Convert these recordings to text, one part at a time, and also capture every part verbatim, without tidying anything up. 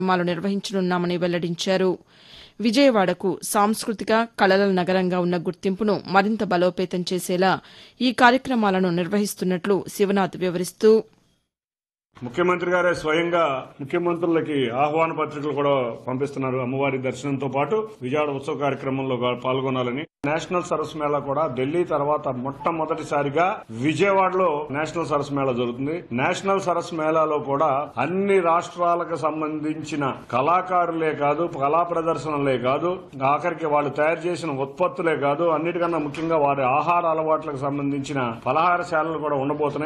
కార్యక్రమాలు నిర్వహించనున్నామని వెల్లడించారు. విజయవాడకు సాంస్కృతిక కళల నగరంగా ఉన్న గుర్తింపును మరింత బలోపేతం చేసేలా ఈ కార్యక్రమాలను నిర్వహిస్తున్నట్లు శివనాథ్ వివరిస్తూ ముఖ్యమంత్రి గారే స్వయంగా ముఖ్యమంత్రులకి ఆహ్వాన పత్రికలు కూడా పంపిస్తున్నారు. అమ్మవారి దర్శనంతో పాటు విజయవాడ ఉత్సవ కార్యక్రమంలో పాల్గొనాలని. నేషనల్ సరస్ మేళా కూడా ఢిల్లీ తర్వాత మొట్టమొదటిసారిగా విజయవాడలో నేషనల్ సరస్ మేళా జరుగుతుంది. నేషనల్ సరస్ మేళాలో కూడా అన్ని రాష్ట్రాలకు సంబంధించిన కళాకారులే కాదు, కళా ప్రదర్శనలే కాదు, ఆఖరికి వాళ్ళు తయారు చేసిన ఉత్పత్తులే కాదు, అన్నిటికన్నా ముఖ్యంగా వారి ఆహార అలవాట్లకు సంబంధించిన పలహారశాలలు కూడా ఉండబోతున్నాయి.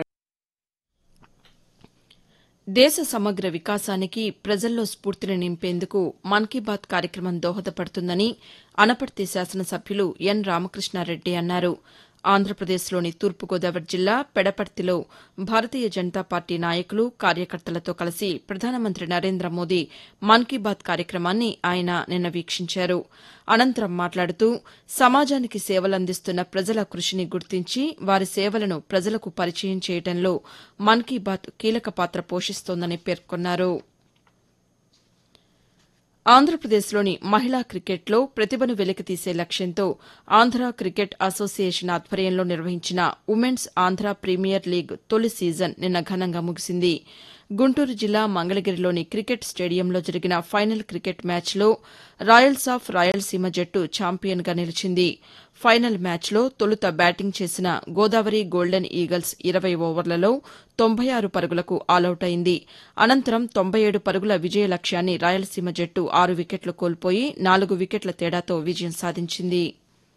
దేశ సమగ్ర వికాసానికి ప్రజల్లో స్ఫూర్తిని నింపేందుకు మన్ కీ బాత్ కార్యక్రమం దోహదపడుతుందని అనపర్తి శాసనసభ్యులు ఎన్ రామకృష్ణారెడ్డి అన్నారు. ఆంధ్రప్రదేశ్లోని తూర్పుగోదావరి జిల్లా పెడపర్తిలో భారతీయ జనతా పార్టీ నాయకులు, కార్యకర్తలతో కలిసి ప్రధానమంత్రి నరేంద్ర మోదీ మన్ కీ బాత్ కార్యక్రమాన్ని ఆయన నిన్న వీక్షించారు. అనంతరం మాట్లాడుతూ సమాజానికి సేవలందిస్తున్న ప్రజల కృషిని గుర్తించి వారి సేవలను ప్రజలకు పరిచయం చేయడంలో మన్ కీ బాత్ కీలక పాత్ర పోషిస్తోందని పేర్కొన్నారు. ఆంధ్రప్రదేశ్లోని మహిళా క్రికెట్లో ప్రతిభను వెలికితీసే లక్ష్యంతో ఆంధ్ర క్రికెట్ అసోసియేషన్ ఆధ్వర్యంలో నిర్వహించిన ఉమెన్స్ ఆంధ్ర ప్రీమియర్ లీగ్ తొలి సీజన్ నిన్న ఘనంగా ముగిసింది. గుంటూరు జిల్లా మంగళగిరిలోని క్రికెట్ స్టేడియంలో జరిగిన ఫైనల్ క్రికెట్ మ్యాచ్లో రాయల్స్ ఆఫ్ రాయలసీమ జట్టు ఛాంపియన్గా నిలిచింది. ఫైనల్ మ్యాచ్లో తొలుత బ్యాటింగ్ చేసిన గోదావరి గోల్డెన్ ఈగల్స్ ఇరవై ఓవర్లలో తొంభై ఆరు పరుగులకు ఆలౌట్ అయింది. అనంతరం తొంభై ఏడు పరుగుల విజయ లక్ష్యాన్ని రాయలసీమ జట్టు ఆరు వికెట్లు కోల్పోయి నాలుగు వికెట్ల తేడాతో విజయం సాధించింది.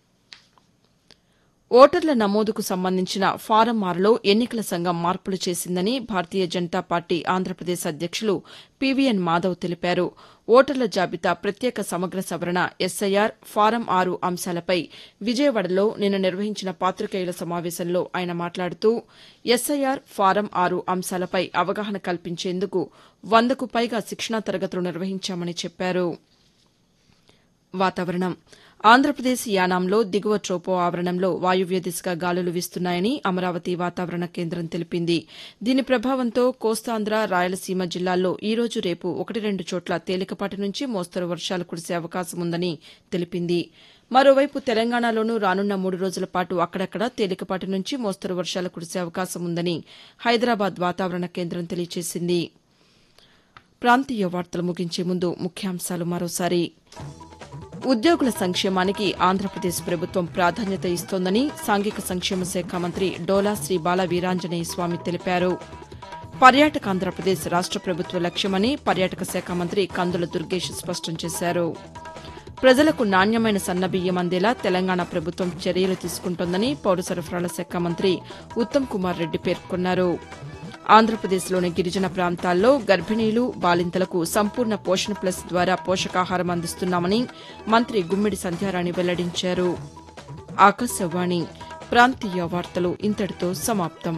ఓటర్ల నమోదుకు సంబంధించిన ఫారం ఆరులో ఎన్నికల సంఘం మార్పులు చేసిందని భారతీయ జనతా పార్టీ ఆంధ్రప్రదేశ్ అధ్యక్షులు పీవీఎన్ మాధవ్ తెలిపారు. ఓటర్ల జాబితా ప్రత్యేక సమగ్ర సవరణ ఎస్ఐఆర్ ఫారం ఆరు అంశాలపై విజయవాడలో నిన్న నిర్వహించిన పాతికేయుల సమావేశంలో ఆయన మాట్లాడుతూ ఎస్ఐఆర్ ఫారం ఆరు అంశాలపై అవగాహన కల్పించేందుకు వందకు పైగా శిక్షణా తరగతులు నిర్వహించామని చెప్పారు. వాతావరణం ఆంధ్రప్రదేశ్ యానాంలో దిగువ ట్రోపో ఆవరణంలో వాయువ్య దిశగా గాలులు వీస్తున్నాయని అమరావతి వాతావరణ కేంద్రం తెలిపింది. దీని ప్రభావంతో కోస్తాంధ్ర, రాయలసీమ జిల్లాల్లో ఈ రోజు రేపు ఒకటి రెండు చోట్ల తేలికపాటి నుంచి మోస్తరు వర్షాలు కురిసే అవకాశం ఉందని తెలిపింది. మరోవైపు తెలంగాణలోనూ రానున్న మూడు రోజుల పాటు అక్కడక్కడ తేలికపాటి నుంచి మోస్తరు వర్షాలు కురిసే అవకాశం ఉందని హైదరాబాద్ వాతావరణ కేంద్రం తెలియజేసింది. ప్రాంతీయ వార్తలు ముగించే ముందు ముఖ్యాంశాలు మరోసారి. ఉద్యోగుల సంక్షేమానికి ఆంధ్రప్రదేశ్ ప్రభుత్వం ప్రాధాన్యత ఇస్తోందని సాంఘిక సంక్షేమ శాఖ మంత్రి డోలా శ్రీ బాల వీరాంజనేయ స్వామి తెలిపారు. పర్యాటక ఆంధ్రప్రదేశ్ రాష్ట ప్రభుత్వ లక్ష్యమని పర్యాటక శాఖ మంత్రి కందుల దుర్గేష్ స్పష్టం చేశారు. ప్రజలకు నాణ్యమైన సన్నబియ్యం అందేలా తెలంగాణ ప్రభుత్వం చర్యలు తీసుకుంటోందని పౌర సరఫరాల శాఖ మంత్రి ఉత్తమ్ కుమార్ రెడ్డి పేర్కొన్నారు. ఆంధ్రప్రదేశ్లోని గిరిజన ప్రాంతాల్లో గర్భిణీలు, బాలింతలకు సంపూర్ణ పోషణ ప్లస్ ద్వారా పోషకాహారం అందిస్తున్నామని మంత్రి గుమ్మిడి సంధ్యారాణి వెల్లడించారు. ఆకాశవాణి ప్రాంతీయ వార్తలు ఇంతటితో సమాప్తం.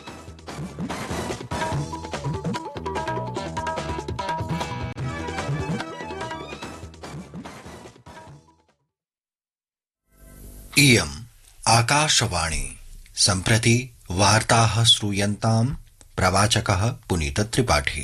इयम् आकाशवाणी सम्प्रति वार्ताः श्रूयन्ताम् प्रवाचकः पुनीत त्रिपाठी।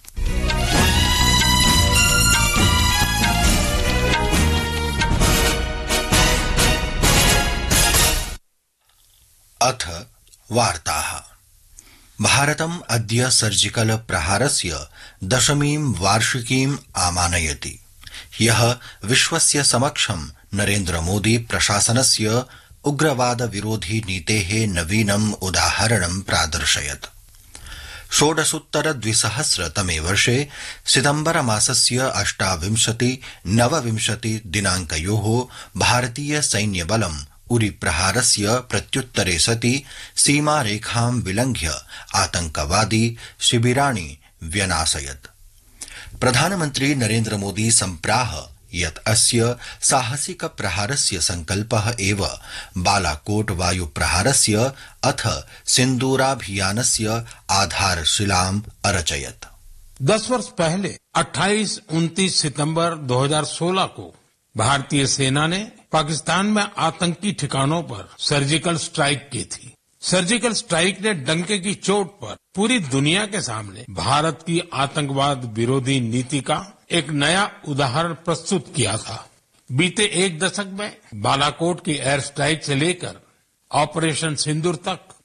अथ वार्ताः। भारतम् अद्य सर्जिकल प्रहारस्य दशमीं वार्षिकीम् आमानयति। ह्यः विश्वस्य समक्षं नरेन्द्र मोदी प्रशासनस्य उग्रवाद विरोधी नीतेः नवीनम् उदाहरणं प्रादर्शयत्। षोडशोत्तर द्विसहस्रतमे वर्षे सितम्बर मासस्य अष्टाविंशति नवविंशति दिनाङ्कयोः भारतीय सैन्यबलम् उरी प्रहारस्य प्रत्युत्तरे सति सीमारेखां विलङ्घ्य आतंकवादी शिबिराणि व्यनाशयत्। प्रधानमन्त्री नरेन्द्र मोदी सम्प्राह यत् अस्य साहसिक प्रहारस्य संकल्पः एव बालाकोट वायु प्रहारस्य अथ सिन्दूराभियानस्य आधारशिलाम् अरचयत्। दस वर्ष पहले अट्ठाईस उनतीस सितंबर दो हज़ार सोलह को भारतीय सेना ने पाकिस्तान में आतंकी ठिकानों पर सर्जिकल स्ट्राइक की थी। सर्जिकल स्ट्राइक ने डंके की चोट पर पूरी दुनिया के सामने भारत की आतंकवाद विरोधी नीति का एक नया उदाहरण प्रस्तुत किया था। बीते एक दशक में बालाकोट की एयर स्ट्राइक से लेकर ऑपरेशन सिंदूर तक